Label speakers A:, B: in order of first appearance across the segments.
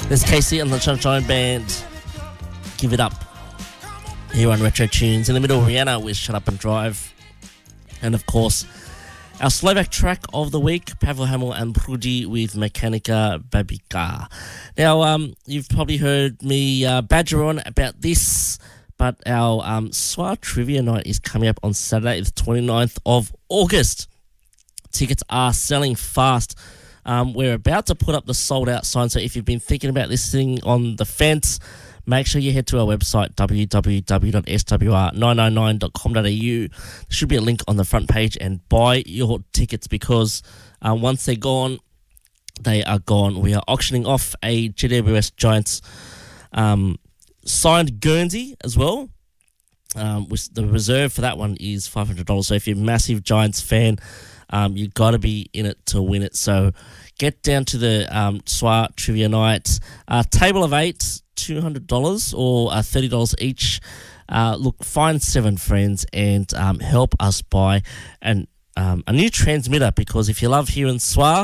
A: There's Casey and the Sunshine Band. Give it up. Here on Retro Tunes. In the middle, Rihanna with Shut Up and Drive. And of course, our Slovak track of the week, Pavel Hamel and Prudi with Mechanika Babika. Now, you've probably heard me badger on about this, but our SWA Trivia Night is coming up on Saturday, the 29th of August. Tickets are selling fast. We're about to put up the sold out sign, so if you've been thinking about this thing on the fence, make sure you head to our website, www.swr999.com.au. There should be a link on the front page, and buy your tickets, because once they're gone, they are gone. We are auctioning off a GWS Giants signed Guernsey as well. The reserve for that one is $500. So if you're a massive Giants fan, you've got to be in it to win it. So get down to the SWA Trivia Night. Table of 8, $200 or $30 each. Look, find 7 friends and help us buy a new transmitter, because if you love hearing SWA,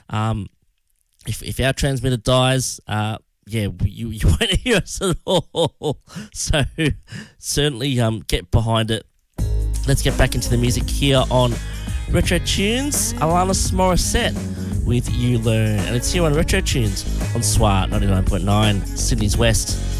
A: if our transmitter dies, you won't hear us at all. So certainly get behind it. Let's get back into the music here on Retro Tunes. Alanis Morissette with You Learn, and it's here on Retro Tunes on SWA 99.9, Sydney's West.